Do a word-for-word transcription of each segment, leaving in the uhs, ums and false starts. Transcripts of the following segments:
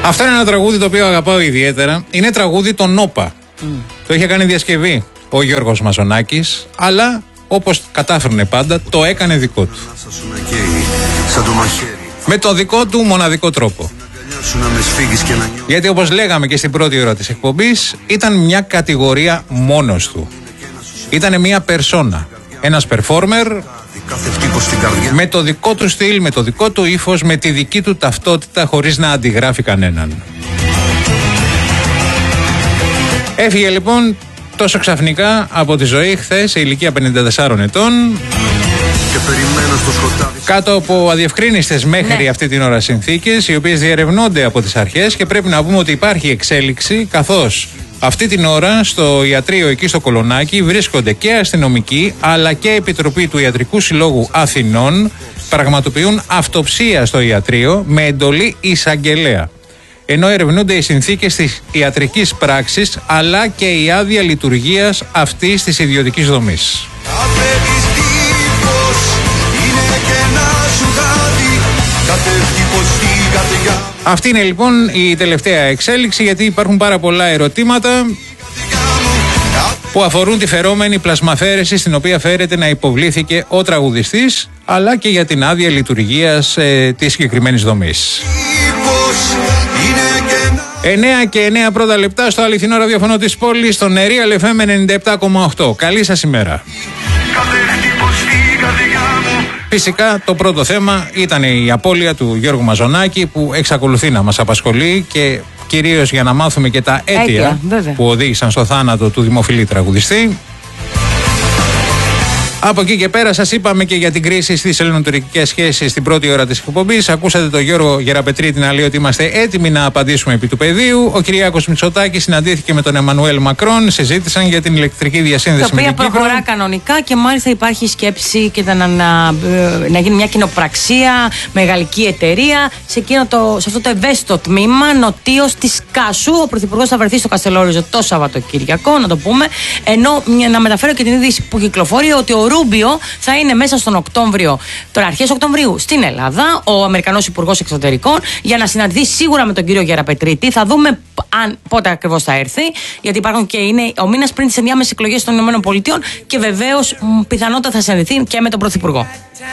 Αυτό είναι ένα τραγούδι το οποίο αγαπάω ιδιαίτερα. Είναι τραγούδι των Νόπα. Mm. Το είχε κάνει διασκευή ο Γιώργος Μαζονάκης, αλλά όπως κατάφερνε πάντα, το έκανε δικό του. Με το δικό του μοναδικό τρόπο. Γιατί όπως λέγαμε και στην πρώτη ώρα της εκπομπής, ήταν μια κατηγορία μόνος του. Ήταν μια περσόνα, ένας performer με το δικό του στυλ, με το δικό του ύφος, με τη δική του ταυτότητα, χωρίς να αντιγράφει κανέναν. Έφυγε λοιπόν τόσο ξαφνικά από τη ζωή χθες, σε ηλικία πενήντα τεσσάρων ετών, κάτω από αδιευκρίνιστες μέχρι ναι. αυτή την ώρα συνθήκες, οι οποίες διερευνώνται από τις αρχές, και πρέπει να πούμε ότι υπάρχει εξέλιξη, καθώς αυτή την ώρα στο ιατρείο εκεί στο Κολονάκι βρίσκονται και αστυνομικοί αλλά και επιτροπή του Ιατρικού Συλλόγου Αθηνών, πραγματοποιούν αυτοψία στο ιατρείο με εντολή εισαγγελέα, ενώ ερευνούνται οι συνθήκες της ιατρικής πράξης αλλά και η άδεια λειτουργίας αυτής της ιδιωτικής δομής. Αυτή είναι λοιπόν η τελευταία εξέλιξη, γιατί υπάρχουν πάρα πολλά ερωτήματα που αφορούν τη φερόμενη πλασμαφέρεση στην οποία φέρεται να υποβλήθηκε ο τραγουδιστής, αλλά και για την άδεια λειτουργίας ε, της συγκεκριμένης δομής. εννέα και εννέα πρώτα λεπτά στο αληθινό ραδιοφωνό της πόλης, στο Real εφ εμ ενενήντα επτά κόμμα οκτώ. Καλή σας ημέρα. Φυσικά το πρώτο θέμα ήταν η απώλεια του Γιώργου Μαζονάκη, που εξακολουθεί να μας απασχολεί, και κυρίως για να μάθουμε και τα αίτια που οδήγησαν στο θάνατο του δημοφιλή τραγουδιστή. Από εκεί και πέρα σας είπαμε και για την κρίση στις ελληνοτουρκικές σχέσεις στην πρώτη ώρα της εκπομπής. Ακούσατε τον Γιώργο Γεραπετρίτη να λέει ότι είμαστε έτοιμοι να απαντήσουμε επί του πεδίου. Ο Κυριάκος Μητσοτάκης συναντήθηκε με τον Εμμανουέλ Μακρόν, συζήτησαν για την ηλεκτρική διασύνδεση με την Κύπρο. Το οποίο προχωρά κανονικά και μάλιστα υπάρχει σκέψη και να, να, να γίνει μια κοινοπραξία με γαλλική εταιρεία σε, το, σε αυτό το ευαίσθητο τμήμα νοτίως της Κάσου. Ο Πρωθυπουργός θα βρεθεί στο Καστελόριζο το Σαββατοκύριακο, να το πούμε. Ενώ να μεταφέρω και την είδηση που κυκλοφορεί ότι ο Ρούμπιο θα είναι μέσα στον Οκτώβριο, τώρα αρχές Οκτωβρίου, στην Ελλάδα, ο Αμερικανός Υπουργός Εξωτερικών, για να συναντηθεί σίγουρα με τον κύριο Γεραπετρίτη. Θα δούμε αν, πότε ακριβώς θα έρθει, γιατί υπάρχουν και είναι ο μήνας πριν τις ενδιάμεσες εκλογές των ΗΠΑ, και βεβαίως πιθανότατα θα συναντηθεί και με τον Πρωθυπουργό.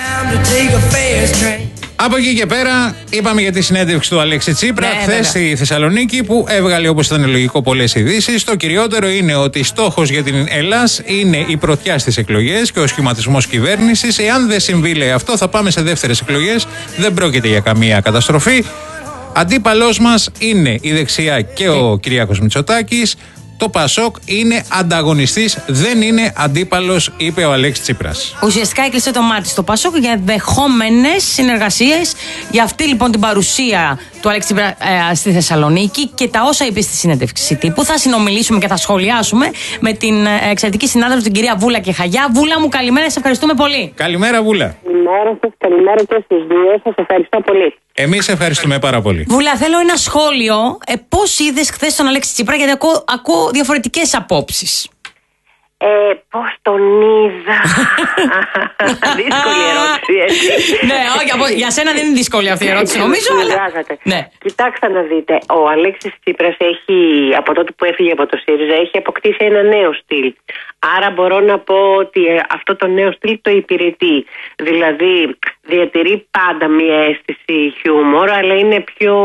Από εκεί και πέρα, είπαμε για τη συνέντευξη του Αλέξη Τσίπρα ναι, χθες στη Θεσσαλονίκη, που έβγαλε, όπως ήταν λογικό, πολλές ειδήσεις. Το κυριότερο είναι ότι στόχος για την Ελλάς είναι η πρωτιά στις εκλογές και ο σχηματισμός κυβέρνησης. Εάν δεν συμβεί, λέει, αυτό, θα πάμε σε δεύτερες εκλογές. Δεν πρόκειται για καμία καταστροφή. Αντίπαλός μας είναι η δεξιά και ο Κυριάκος Μητσοτάκης. Το Πασόκ είναι ανταγωνιστής, δεν είναι αντίπαλος, είπε ο Αλέξης Τσίπρας. Ουσιαστικά έκλεισε το μάτι στο Πασόκ για δεχόμενες συνεργασίες. Για αυτή λοιπόν την παρουσία του Αλέξη Τσίπρα ε, στη Θεσσαλονίκη και τα όσα είπε στη συνέντευξη τύπου. Θα συνομιλήσουμε και θα σχολιάσουμε με την ε, εξαιρετική συνάδελφο, την κυρία Βούλα και Χαγιά. Βούλα μου, καλημέρα, σε ευχαριστούμε πολύ. Καλημέρα, Βούλα. Καλημέρα σας, καλημέρα και στους δύο. Σας ευχαριστώ πολύ. Εμείς ευχαριστούμε πάρα πολύ. Βούλα, θέλω ένα σχόλιο. Ε, πώς είδες χθες τον Αλέξη Τσίπρα, γιατί ακούω, ακούω διαφορετικές απόψεις. Ε, πώς τον είδα. Δύσκολη ερώτηση, έτσι. Ναι, όχι, για σένα δεν είναι δύσκολη αυτή η ερώτηση, νομίζω. Αλλά... ναι. Κοιτάξτε να δείτε, ο Αλέξης Τσίπρας έχει, από τότε που έφυγε από το ΣΥΡΙΖΑ, έχει αποκτήσει ένα νέο στυλ. Άρα μπορώ να πω ότι αυτό το νέο στυλ το υπηρετεί. Δηλαδή διατηρεί πάντα μια αίσθηση χιούμορ, αλλά είναι πιο...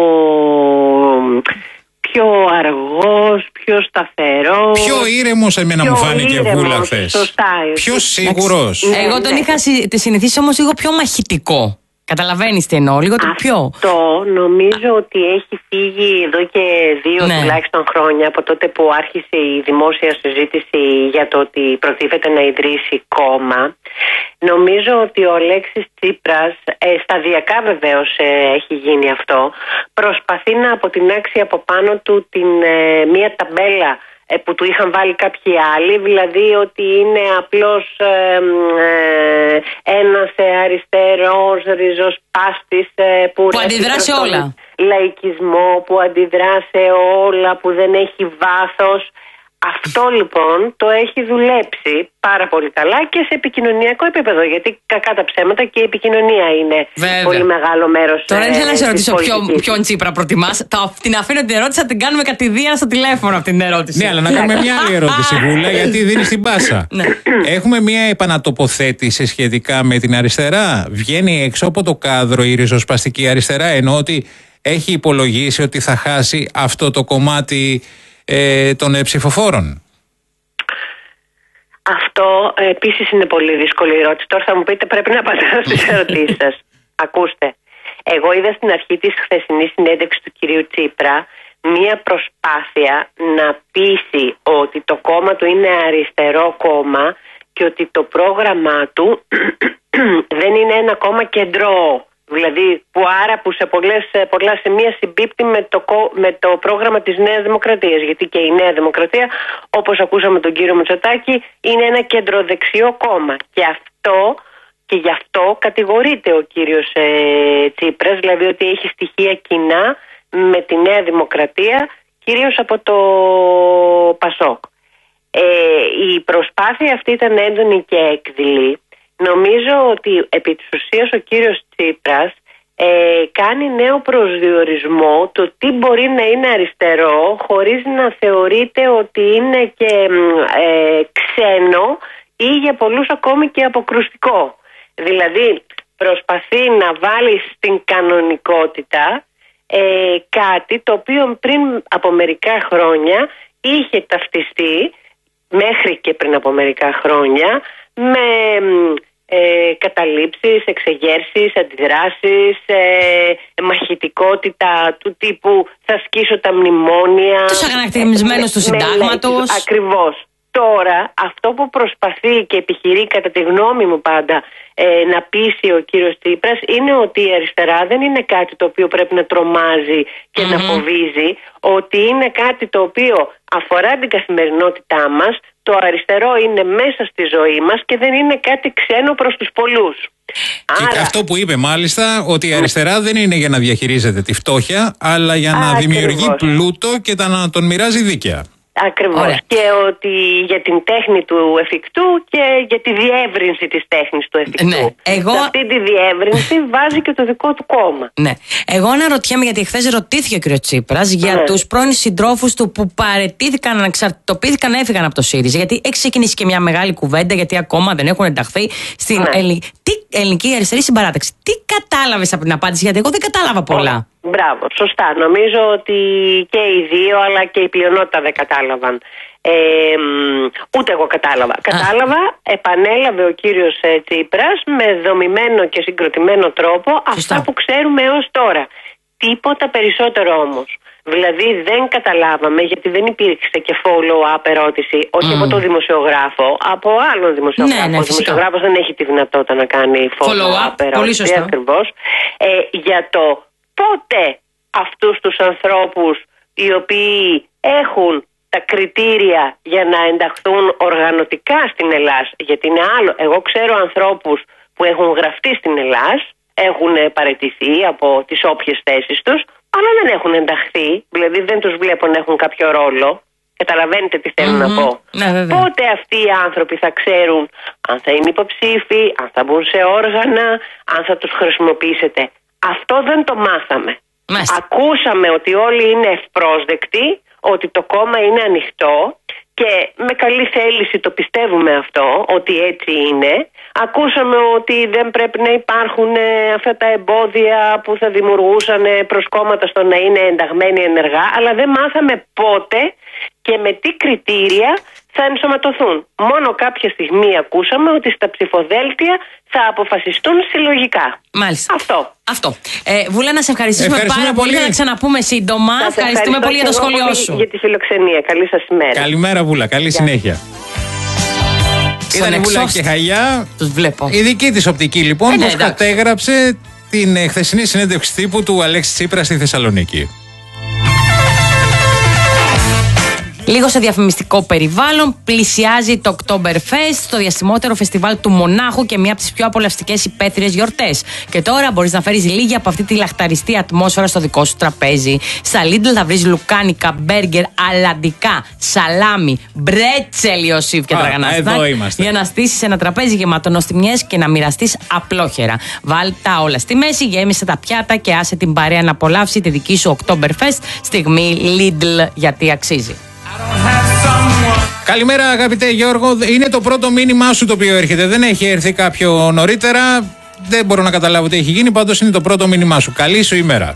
πιο αργός, πιο σταθερός. Πιο ήρεμος, εμένα πιο μου φάνηκε, Βούλα, χθες. Σωστά. Πιο σίγουρος. Ναι, εγώ τον ναι. είχα συνηθίσει όμως λίγο πιο μαχητικό. Καταλαβαίνεις τι εννοώ, λίγο το πιο. Αυτό νομίζω ότι έχει φύγει εδώ και δύο ναι. τουλάχιστον χρόνια, από τότε που άρχισε η δημόσια συζήτηση για το ότι προτίθεται να ιδρύσει κόμμα. Νομίζω ότι ο Αλέξης Τσίπρας, ε, σταδιακά βεβαίως ε, έχει γίνει αυτό, προσπαθεί να αποτινάξει από πάνω του την, ε, μία ταμπέλα που του είχαν βάλει κάποιοι άλλοι, δηλαδή ότι είναι απλώς ε, ε, ένας αριστερός ριζοσπάστης ε, που, που αντιδρά σε όλα. Λαϊκισμό, που αντιδρά σε όλα, που δεν έχει βάθος. Αυτό λοιπόν το έχει δουλέψει πάρα πολύ καλά και σε επικοινωνιακό επίπεδο. Γιατί κακά τα ψέματα και η επικοινωνία είναι Βέβαια. πολύ μεγάλο μέρος. Τώρα ήθελα να σε ρωτήσω ποιον, ποιον Τσίπρα προτιμάς. Την αφήνω την ερώτηση, θα την κάνουμε κατηδίαν στο τηλέφωνο αυτή την ερώτηση. Ναι, αλλά να κάνουμε μια άλλη ερώτηση, Βούλα, γιατί δίνει την πάσα. Ναι. Έχουμε μια επανατοποθέτηση σχετικά με την αριστερά. Βγαίνει έξω από το κάδρο η ριζοσπαστική αριστερά, ενώ ότι έχει υπολογίσει ότι θα χάσει αυτό το κομμάτι ε, των ψηφοφόρων. Αυτό ε, επίσης είναι πολύ δύσκολη ερώτηση. Τώρα θα μου πείτε πρέπει να απαντάω στις ερωτήσεις σας. Ακούστε, εγώ είδα στην αρχή της χθεσινής συνέντευξης του κυρίου Τσίπρα μία προσπάθεια να πείσει ότι το κόμμα του είναι αριστερό κόμμα και ότι το πρόγραμμά του δεν είναι ένα κόμμα κεντρό. Δηλαδή που άρα που σε πολλές, πολλά σημεία συμπίπτει με το, με το πρόγραμμα της Νέας Δημοκρατίας. Γιατί και η Νέα Δημοκρατία, όπως ακούσαμε τον κύριο Μητσοτάκη, είναι ένα κεντροδεξιό κόμμα. Και αυτό και γι' αυτό κατηγορείται ο κύριος ε, Τσίπρας, δηλαδή ότι έχει στοιχεία κοινά με τη Νέα Δημοκρατία, κυρίως από το Πασόκ. Ε, η προσπάθεια αυτή ήταν έντονη και έκδηλη. Νομίζω ότι επί της ουσίας ο κύριος Τσίπρας ε, κάνει νέο προσδιορισμό το τι μπορεί να είναι αριστερό χωρίς να θεωρείται ότι είναι και ε, ξένο ή για πολλούς ακόμη και αποκρουστικό. Δηλαδή προσπαθεί να βάλει στην κανονικότητα ε, κάτι το οποίο πριν από μερικά χρόνια είχε ταυτιστεί, μέχρι και πριν από μερικά χρόνια, με ε, καταλήψεις, εξεγέρσεις, αντιδράσεις, ε, μαχητικότητα του τύπου θα σκίσω τα μνημόνια. Τους αγανακτισμένους του συντάγματος. Ακριβώς. Τώρα αυτό που προσπαθεί και επιχειρεί κατά τη γνώμη μου πάντα ε, να πείσει ο κύριος Τσίπρας είναι ότι η αριστερά δεν είναι κάτι το οποίο πρέπει να τρομάζει και mm-hmm. να φοβίζει, ότι είναι κάτι το οποίο αφορά την καθημερινότητά μας. Το αριστερό είναι μέσα στη ζωή μας και δεν είναι κάτι ξένο προς τους πολλούς. Και Άρα... αυτό που είπε μάλιστα, ότι η αριστερά δεν είναι για να διαχειρίζεται τη φτώχεια, αλλά για να Ακριβώς. δημιουργεί πλούτο και να τον μοιράζει δίκαια. Ακριβώς. Ωραία. Και ότι για την τέχνη του εφικτού και για τη διεύρυνση της τέχνης του εφικτού. Ναι. Εγώ... Σε αυτή τη διεύρυνση βάζει και το δικό του κόμμα. Ναι. Εγώ αναρωτιέμαι, γιατί χθες ρωτήθηκε ο κ. Τσίπρας για ναι. τους πρώην συντρόφους του που παραιτήθηκαν, αναξαρτητοποιήθηκαν, έφυγαν από το ΣΥΡΙΖΑ. Γιατί έχει ξεκινήσει και μια μεγάλη κουβέντα, γιατί ακόμα δεν έχουν ενταχθεί στην ναι. Ελλη... Τι, ελληνική αριστερή συμπαράταξη. Τι κατάλαβες από την απάντηση, γιατί εγώ δεν κατάλαβα πολλά. Μπράβο, σωστά. Νομίζω ότι και οι δύο, αλλά και η πλειονότητα δεν κατάλαβαν. Ε, ούτε εγώ κατάλαβα. Α. Κατάλαβα, επανέλαβε ο κύριος Τσίπρας με δομημένο και συγκροτημένο τρόπο Σωστά. αυτά που ξέρουμε έως τώρα. Τίποτα περισσότερο όμως. Δηλαδή δεν καταλάβαμε, γιατί δεν υπήρξε και follow-up ερώτηση, όχι mm. από τον δημοσιογράφο, από άλλον δημοσιογράφο. Ναι, ναι, ο δημοσιογράφος δεν έχει τη δυνατότητα να κάνει follow-up follow ερώτηση, ακριβώς. Ε, για το πότε αυτούς τους ανθρώπους οι οποίοι έχουν τα κριτήρια για να ενταχθούν οργανωτικά στην Ελλάδα, γιατί είναι άλλο. Εγώ ξέρω ανθρώπους που έχουν γραφτεί στην Ελλάδα, έχουν παραιτηθεί από τις όποιες θέσεις τους, αλλά δεν έχουν ενταχθεί, δηλαδή δεν τους βλέπω να έχουν κάποιο ρόλο. Καταλαβαίνετε τι θέλω mm-hmm. να πω. Ναι, πότε αυτοί οι άνθρωποι θα ξέρουν αν θα είναι υποψήφοι, αν θα μπουν σε όργανα, αν θα τους χρησιμοποιήσετε. Αυτό δεν το μάθαμε. Μάλιστα. Ακούσαμε ότι όλοι είναι ευπρόσδεκτοι, ότι το κόμμα είναι ανοιχτό και με καλή θέληση το πιστεύουμε αυτό, ότι έτσι είναι. Ακούσαμε ότι δεν πρέπει να υπάρχουν αυτά τα εμπόδια που θα δημιουργούσαν προσκόμματα στο να είναι ενταγμένοι ενεργά, αλλά δεν μάθαμε πότε και με τι κριτήρια θα ενσωματωθούν. Μόνο κάποια στιγμή ακούσαμε ότι στα ψηφοδέλτια θα αποφασιστούν συλλογικά. Μάλιστα. Αυτό. Αυτό. Ε, Βούλα, να σε ευχαριστήσουμε, ευχαριστούμε πάρα πολύ. πολύ. Να ξαναπούμε σύντομα. Ευχαριστούμε πολύ για το σχόλιο σου. Για τη φιλοξενία. Καλή σας ημέρα. Καλημέρα, Βούλα. Καλή Γεια. συνέχεια. Ήταν η Βούλα και Χαγιά. Τους βλέπω. Η δική της οπτική λοιπόν, ε, ναι, πώς κατέγραψε την χθεσινή συνέντευξη τύπου του Αλέξη Τσίπρα στη Θεσσαλονίκη. Λίγο σε διαφημιστικό περιβάλλον, πλησιάζει το Oktoberfest, το διαστημότερο φεστιβάλ του Μονάχου και μία από τις πιο απολαυστικές υπαίθριες γιορτές. Και τώρα μπορείς να φέρεις λίγη από αυτή τη λαχταριστή ατμόσφαιρα στο δικό σου τραπέζι. Στα Lidl θα βρεις λουκάνικα, μπέργκερ, αλαντικά, σαλάμι, μπρέτσελ, Ιωσήφ και τραγανάστα. Για να στήσεις ένα τραπέζι γεμάτο νοστιμιές και να μοιραστείς απλόχερα. Βάλ τα όλα στη μέση, γέμισε τα πιάτα και άσε την παρέα να απολαύσει τη δική σου Oktoberfest στιγμή Lidl, γιατί αξίζει. Καλημέρα αγαπητέ Γιώργο, είναι το πρώτο μήνυμά σου το οποίο έρχεται, δεν έχει έρθει κάποιο νωρίτερα, δεν μπορώ να καταλάβω τι έχει γίνει, πάντως είναι το πρώτο μήνυμά σου. Καλή σου ημέρα.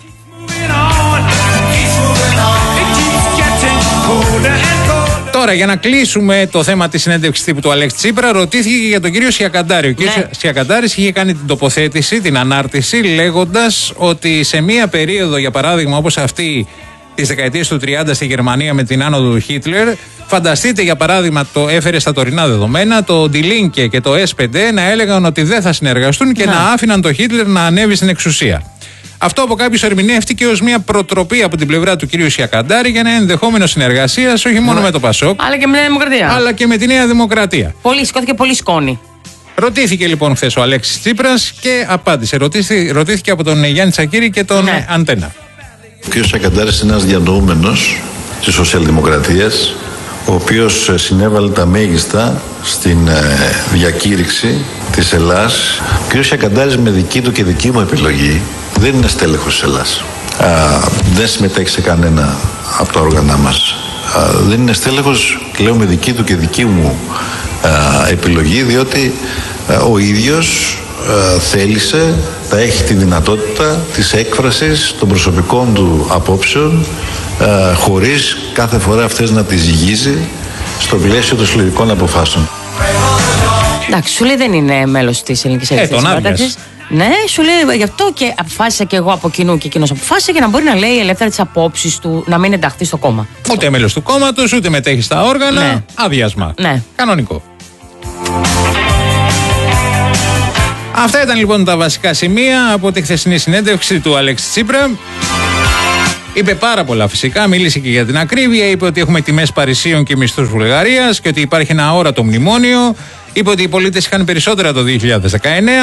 Τώρα, για να κλείσουμε το θέμα της συνέντευξης τύπου του Αλέξη Τσίπρα, ρωτήθηκε και για τον κύριο Σιακαντάρη. Ο κύριος ναι. Σιακαντάρης είχε κάνει την τοποθέτηση, την ανάρτηση, λέγοντας ότι σε μία περίοδο, για παράδειγμα, όπως αυτή της δεκαετίας του τριάντα στη Γερμανία με την άνοδο του Χίτλερ, φανταστείτε για παράδειγμα, το έφερε στα τωρινά δεδομένα, το Die Linke και το ες πέντε να έλεγαν ότι δεν θα συνεργαστούν και ναι. να άφηναν το Χίτλερ να ανέβει στην εξουσία. Αυτό από κάποιους ερμηνεύτηκε ως μια προτροπή από την πλευρά του κυρίου Σιακαντάρη για ένα ενδεχόμενο συνεργασίας όχι μόνο ναι. με το Πασόκ, αλλά και με, Δημοκρατία. αλλά και με τη Νέα Δημοκρατία. Πολύ, σηκώθηκε πολύ σκόνη. Ρωτήθηκε λοιπόν χθες ο Αλέξης Τσίπρας και απάντησε. Ρωτήθηκε, ρωτήθηκε από τον Γιάννη Τσακίρη και τον ναι. Αντένα. Ο κ. Σιακαντάρης είναι ένας διανοούμενος της σοσιαλδημοκρατίας, ο οποίος συνέβαλε τα μέγιστα στην ε, διακήρυξη της Ελλάς. Ο κ. Σιακαντάρης, με δική του και δική μου επιλογή, δεν είναι στέλεχος της Ελλάς. Α, δεν συμμετέχει σε κανένα από τα όργανα μας. Α, δεν είναι στέλεχος, λέω με δική του και δική μου α, επιλογή, διότι α, ο ίδιος α, θέλησε, θα έχει τη δυνατότητα της έκφρασης των προσωπικών του απόψεων, α, χωρίς κάθε φορά αυτές να τις ζυγίζει στο πλαίσιο των συλλογικών αποφάσεων. Εντάξει, σου λέει δεν είναι μέλος της Ελληνικής Αριστεράς. Ναι, σου λέει γι' αυτό και αποφάσισα και εγώ από κοινού και εκείνος αποφάσισε για να μπορεί να λέει ελεύθερα τις απόψεις του, να μην ενταχθεί στο κόμμα. Ούτε μέλος του κόμματος, ούτε μετέχει στα όργανα. Ναι. Άδειασμα. Ναι. Κανονικό. Αυτά ήταν λοιπόν τα βασικά σημεία από τη χθεσινή συνέντευξη του Αλέξη Τσίπρα. Είπε πάρα πολλά φυσικά, μίλησε και για την ακρίβεια, είπε ότι έχουμε τιμές Παρισίων και μισθούς Βουλγαρίας και ότι υπάρχει ένα αόρατο μνημόνιο. Είπε ότι οι πολίτες είχαν περισσότερα το δύο χιλιάδες δεκαεννέα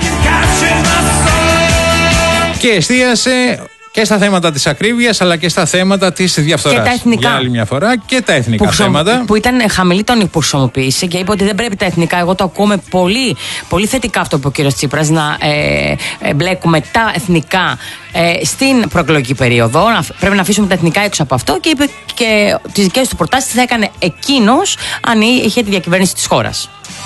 και εστίασε και στα θέματα της ακρίβειας αλλά και στα θέματα της διαφθοράς. Και τα εθνικά. Για άλλη μια φορά και τα εθνικά που θέματα. Που ήταν χαμηλή τόνη που χρησιμοποίησε και είπε ότι δεν πρέπει τα εθνικά. Εγώ το ακούμε πολύ, πολύ θετικά αυτό που είπε ο κ. Τσίπρας, να ε, ε, μπλέκουμε τα εθνικά ε, στην προεκλογική περίοδο. Να, πρέπει να αφήσουμε τα εθνικά έξω από αυτό και είπε και τις δικές του προτάσεις θα έκανε εκείνος αν είχε τη διακυβέρνηση της χώρας.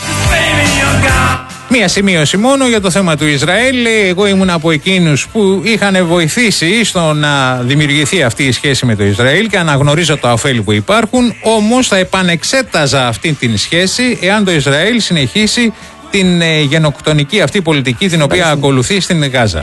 Μία σημείωση μόνο για το θέμα του Ισραήλ. Εγώ ήμουν από εκείνους που είχαν βοηθήσει στο να δημιουργηθεί αυτή η σχέση με το Ισραήλ και αναγνωρίζω τα ωφέλη που υπάρχουν. Όμως θα επανεξέταζα αυτή την σχέση εάν το Ισραήλ συνεχίσει την ε, γενοκτονική αυτή πολιτική την οποία ακολουθεί στην Γάζα.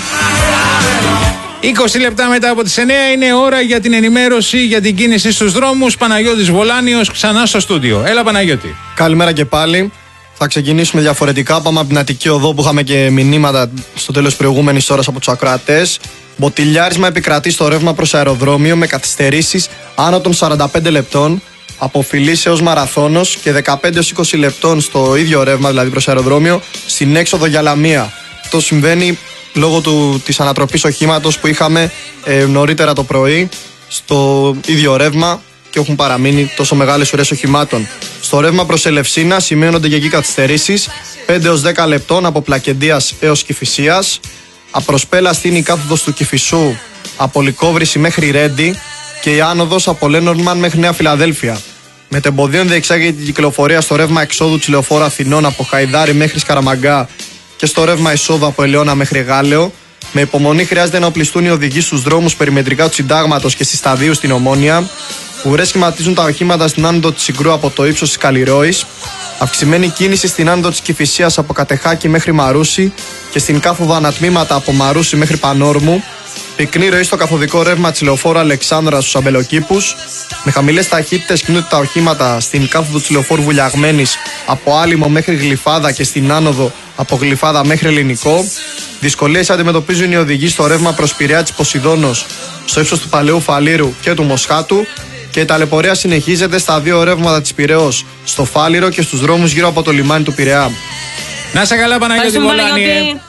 είκοσι λεπτά μετά από τις εννέα είναι ώρα για την ενημέρωση για την κίνηση στους δρόμους. Παναγιώτης Βολάνιος ξανά στο στούντιο. Έλα Παναγιώτη. Καλημέρα και πάλι. Θα ξεκινήσουμε διαφορετικά. Πάμε από την Αττική Οδό που είχαμε και μηνύματα στο τέλος προηγούμενης ώρας από τους ακροατές. Μποτιλιάρισμα επικρατεί στο ρεύμα προς αεροδρόμιο με καθυστερήσεις άνω των σαράντα πέντε λεπτών. Από Φιλής έως Μαραθώνος και δεκαπέντε έως είκοσι λεπτών στο ίδιο ρεύμα, δηλαδή προς αεροδρόμιο, στην έξοδο για Λαμία. Αυτό συμβαίνει λόγω του, της ανατροπής οχήματος που είχαμε ε, νωρίτερα το πρωί στο ίδιο ρεύμα και έχουν παραμείνει τόσο μεγάλες ουρές οχημάτων. Στο ρεύμα προς Ελευσίνα σημαίνονται και εκεί καθυστερήσεις πέντε έως δέκα λεπτών από Πλακεντίας έως Κηφισίας. Απροσπέλα στην η κάθοδος του Κηφισού από Λυκόβρηση μέχρι Ρέντι και η άνοδος από Λένορμαν μέχρι Νέα Φιλαδέλφια. Μετεμποδίων διεξάγεται την κυκλοφορία στο ρεύμα εξόδου της Λεωφόρου Αθηνών από Χαϊδάρι μέχρι Σκαραμαγκά και στο ρεύμα εισόδου από Ελαιώνα μέχρι Γάλεο. Με υπομονή χρειάζεται να οπλιστούν οι οδηγοί στους δρόμους περιμετρικά του Συντάγματος και στη Σταδίου στην Ομόνια. Ουρές σχηματίζουν τα οχήματα στην άνοδο της Συγκρού από το ύψος της Καλλιρόης. Αυξημένη κίνηση στην άνοδο της Κηφισίας από Κατεχάκη μέχρι Μαρούσι και στην κάθοδο ανατμήματα από Μαρούσι μέχρι Πανόρμου. Πυκνή ροή στο καθοδικό ρεύμα της Λεωφόρου Αλεξάνδρα στους Αμπελοκήπους. Με χαμηλές ταχύτητες κινούνται τα οχήματα στην κάθοδο της Λεωφόρου Βουλιαγμένης από Άλυμο μέχρι Γλυφάδα και στην άνοδο από Γλυφάδα μέχρι Ελληνικό. Δυσκολίες αντιμετωπίζουν οι οδηγοί στο ρεύμα προς Πειραιά της Ποσειδώνος στο ύψος του Παλαιού Φαλήρου και του Μοσχάτου. και η ταλαιπωρία συνεχίζεται στα δύο ρεύματα της Πειραιώς, στο Φάληρο και στους δρόμους γύρω από το λιμάνι του Πειραιά. Να σε καλά, Παναγιώτη Βολάνη.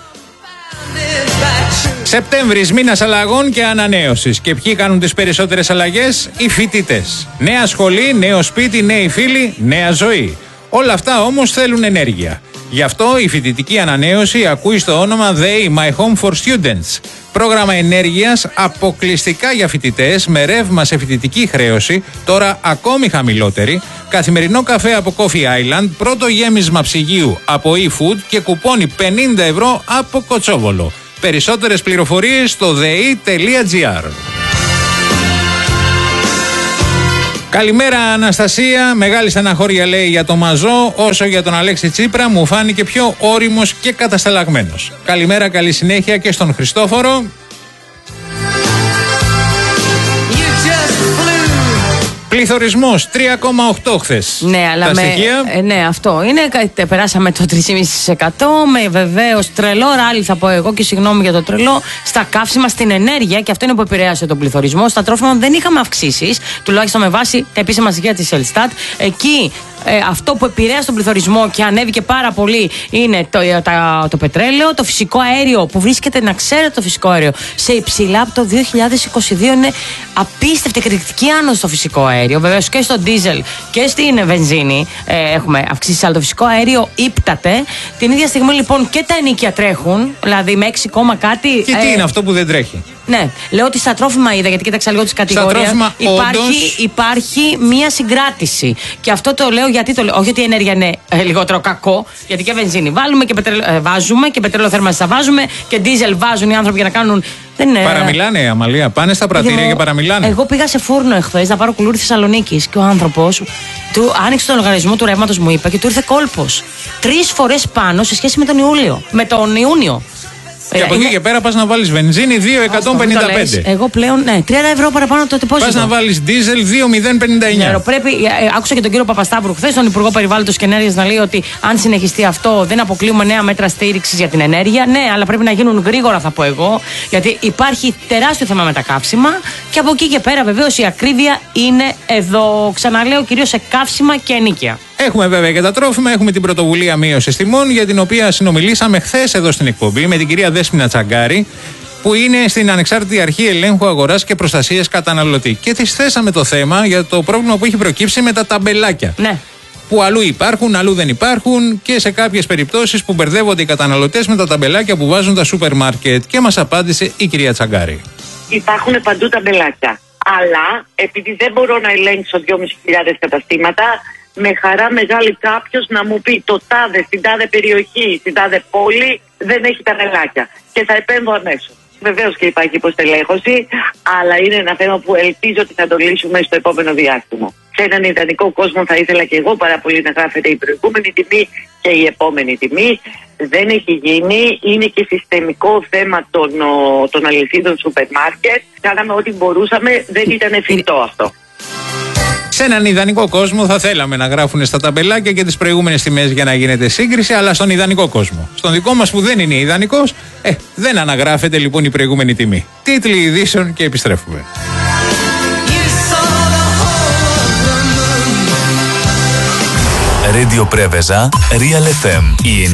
Σεπτέμβρης, μήνας αλλαγών και ανανέωσης. Και ποιοι κάνουν τις περισσότερες αλλαγές? Οι φοιτητές. Νέα σχολή, νέο σπίτι, νέοι φίλοι, νέα ζωή. Όλα αυτά όμως θέλουν ενέργεια. Γι' αυτό η φοιτητική ανανέωση ακούει στο όνομα They My Home for Students. Πρόγραμμα ενέργειας αποκλειστικά για φοιτητές με ρεύμα σε φοιτητική χρέωση, τώρα ακόμη χαμηλότερη, καθημερινό καφέ από Coffee Island, πρώτο γέμισμα ψυγείου από eFood και κουπόνι πενήντα ευρώ από Κοτσόβολο. Περισσότερες πληροφορίες στο dei τελεία gr. Καλημέρα, Αναστασία. Μεγάλη στεναχώρια, λέει, για το Μαζό, όσο για τον Αλέξη Τσίπρα μου φάνηκε πιο ώριμος και κατασταλαγμένος. Καλημέρα, καλή συνέχεια και στον Χριστόφορο. Πληθωρισμός τρία κόμμα οκτώ χθες. Ναι, αλλά τα με, στοιχεία. ε, ναι, αυτό είναι. Περάσαμε το τρία κόμμα πέντε τοις εκατό με βεβαίως τρελό ράλι, θα πω εγώ, και συγγνώμη για το τρελό, στα καύσιμα, στην ενέργεια, και αυτό είναι που επηρέασε τον πληθωρισμό. Στα τρόφιμα δεν είχαμε αυξήσεις, τουλάχιστον με βάση τα επίσημα στοιχεία της Ελστάτ. Εκεί ε, αυτό που επηρέασε τον πληθωρισμό και ανέβηκε πάρα πολύ είναι το, το, το πετρέλαιο, το φυσικό αέριο, που βρίσκεται, να ξέρετε, το φυσικό αέριο σε υψηλά από το δύο χιλιάδες είκοσι δύο. Είναι απίστευτη κριτική άνοδο στο φυσικό αέριο. Βεβαίως και στο ντίζελ και στην βενζίνη ε, έχουμε αυξήσει, αλλά το φυσικό αέριο ύπταται. Την ίδια στιγμή λοιπόν και τα ενοίκια τρέχουν, δηλαδή με έξι κάτι. Και τι ε, είναι αυτό που δεν τρέχει? Ναι, λέω ότι στα τρόφιμα είδα, γιατί κοίταξα λίγο τις κατηγορίες. Υπάρχει, όντως... υπάρχει μία συγκράτηση. Και αυτό το λέω γιατί το λέω. Όχι ότι η ενέργεια είναι ε, λιγότερο κακό, γιατί και βενζίνη βάλουμε και πετρέλαιο, ε, βάζουμε και πετρέλαιο θέρμανσης θα βάζουμε και ντίζελ βάζουν οι άνθρωποι για να κάνουν. Δεν είναι... Παραμιλάνε, Αμαλία. Πάνε στα πρατήρια εγώ, και παραμιλάνε. Εγώ πήγα σε φούρνο εχθές να πάρω κουλούρι Θεσσαλονίκης και ο άνθρωπος του άνοιξε τον λογαριασμό του ρεύματος, μου είπε, και του ήρθε κόλπος. Τρεις φορές πάνω σε σχέση με τον Ιούλιο. Με τον Ιούνιο. Και από εκεί και πέρα πας να βάλεις βενζίνη δύο εκατόν πενήντα πέντε. Εγώ πλέον, ναι, τριάντα ευρώ παραπάνω το τεπόζιτο. Πας να βάλεις ντίζελ δύο χιλιάδες πενήντα εννιά. Ναι, πρέπει, άκουσα και τον κύριο Παπασταύρου χθες, τον Υπουργό Περιβάλλοντος και Ενέργειας, να λέει ότι αν συνεχιστεί αυτό δεν αποκλείουμε νέα μέτρα στήριξης για την ενέργεια. Ναι, αλλά πρέπει να γίνουν γρήγορα, θα πω εγώ, γιατί υπάρχει τεράστιο θέμα με τα καύσιμα και από εκεί και πέρα βεβαίως η ακρίβεια είναι εδώ. Ξαναλέω, κυρίως σε καύσιμα και ενοίκια. Έχουμε βέβαια και τα τρόφιμα, έχουμε την πρωτοβουλία μείωσης τιμών, για την οποία συνομιλήσαμε χθες εδώ στην εκπομπή με την κυρία Δέσποινα Τσαγκάρη, που είναι στην Ανεξάρτητη Αρχή Ελέγχου Αγοράς και Προστασίας Καταναλωτή. Και της θέσαμε το θέμα για το πρόβλημα που έχει προκύψει με τα ταμπελάκια. Ναι. Που αλλού υπάρχουν, αλλού δεν υπάρχουν, και σε κάποιες περιπτώσεις που μπερδεύονται οι καταναλωτές με τα ταμπελάκια που βάζουν τα σούπερ μάρκετ. Και μας απάντησε η κυρία Τσαγκάρη. Υπάρχουν παντού ταμπελάκια. Αλλά επειδή δεν μπορώ να ελέγξω δυόμισι χιλιάδες καταστήματα, με χαρά μεγάλη κάποιος να μου πει το τάδε, στην τάδε περιοχή, στην τάδε πόλη δεν έχει ταμπελάκια και θα επέμβω αμέσως. Βεβαίως και υπάρχει υποστελέχωση, αλλά είναι ένα θέμα που ελπίζω ότι θα το λύσουμε στο επόμενο διάστημα. Σε έναν ιδανικό κόσμο θα ήθελα και εγώ πάρα πολύ να γράφεται η προηγούμενη τιμή και η επόμενη τιμή. Δεν έχει γίνει, είναι και συστημικό θέμα των, των αλυσίδων σούπερ μάρκετ. Κάναμε ό,τι μπορούσαμε, δεν ήταν εφικτό αυτό. Σε έναν ιδανικό κόσμο θα θέλαμε να γράφουν στα ταμπελάκια και τις προηγούμενες τιμές για να γίνεται σύγκριση, αλλά στον ιδανικό κόσμο. Στον δικό μας που δεν είναι ιδανικός, ε, δεν αναγράφεται λοιπόν η προηγούμενη τιμή. Τίτλοι ειδήσεων και επιστρέφουμε. Radio Preveza, Real εφ εμ.